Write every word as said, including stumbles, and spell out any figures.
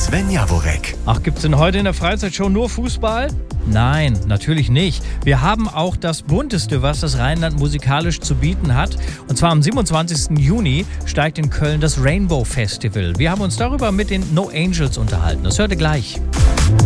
Sven Jaworek. Ach, gibt's denn heute in der Freizeitshow nur Fußball? Nein, natürlich nicht. Wir haben auch das Bunteste, was das Rheinland musikalisch zu bieten hat. Und zwar am siebenundzwanzigsten Juni steigt in Köln das Rainbow Festival. Wir haben uns darüber mit den No Angels unterhalten. Das hört ihr gleich.